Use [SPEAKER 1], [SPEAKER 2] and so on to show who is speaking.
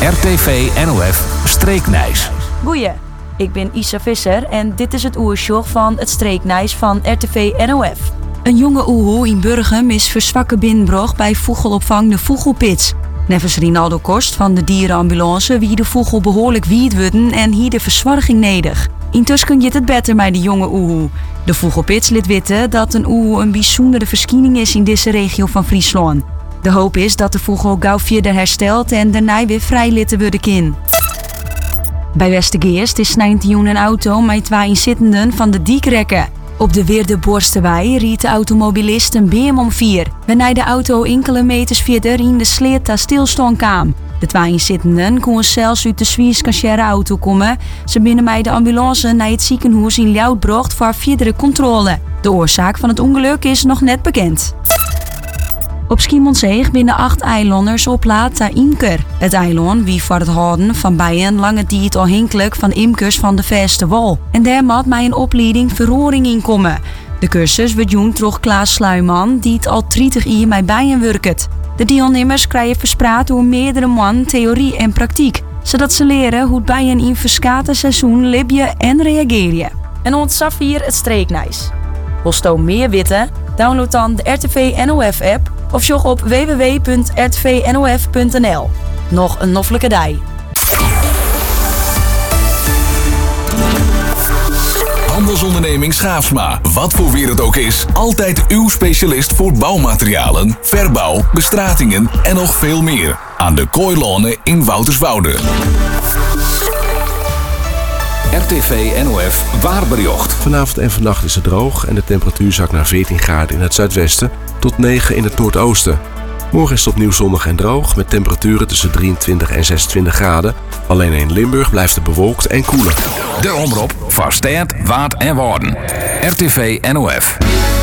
[SPEAKER 1] RTV NOF Streeknijs.
[SPEAKER 2] Goeie, ik ben Isa Visser en dit is het oersjog van het Streeknijs van RTV NOF. Een jonge oehoe in Burgum is verzwakken binnenbrug bij vogelopvang de Vogelpits. Nevens Rinaldo Kost van de dierenambulance wie de vogel behoorlijk wied worden en hier de verzorging nedig. Intussen gaat het beter met de jonge oehoe. De Vogelpits liet weten dat een oehoe een bijzondere verschijning is in deze regio van Friesland. De hoop is dat de vogel gauw verder herstelt en daarna weer vrij laten worden kan. Bij Westergeest is 19 een auto met 2 inzittenden van de Diekrekken. Op de Weerderborsterwei riet de automobilist een beam om 4, waarna de auto enkele meters verder in de sleet daar stilstand kwam. De 2 inzittenden konden zelfs uit de Zwiers-Cachère auto komen. Ze binnen mij de ambulance naar het ziekenhuis in Ljoutbrocht voor verdere controle. De oorzaak van het ongeluk is nog net bekend. Op Schiermonnikoog binnen 8 eilanders oplaat naar imker. Het eiland wie voor het houden van bijen lange tijd afhankelijk van imkers van de verste wal. En daar moet mij een opleiding verhoring in komen. De cursus wordt doen door Klaas Sluiman die het al 30 jaar met bijen werkt. De deelnemers krijgen verspraat door meerdere maanden theorie en praktijk, zodat ze leren hoe bijen in verschillende seizoen libje en reageren. En ontsaf hier het Streeknijs. Wil je meer weten? Download dan de RTV NOF app of jog op www.rtvnof.nl. Nog een noffelijke dag.
[SPEAKER 1] Handelsonderneming Schaafsma. Wat voor weer het ook is. Altijd uw specialist voor bouwmaterialen, verbouw, bestratingen en nog veel meer. Aan de Kooilonen in Wouterswoude. RTV NOF Waarbericht.
[SPEAKER 3] Vanavond en vannacht is het droog en de temperatuur zakt naar 14 graden in het zuidwesten tot 9 in het noordoosten. Morgen is het opnieuw zonnig en droog met temperaturen tussen 23 en 26 graden. Alleen in Limburg blijft het bewolkt en koeler.
[SPEAKER 1] De omroep voor Stad, Waard en Woorden. RTV NOF.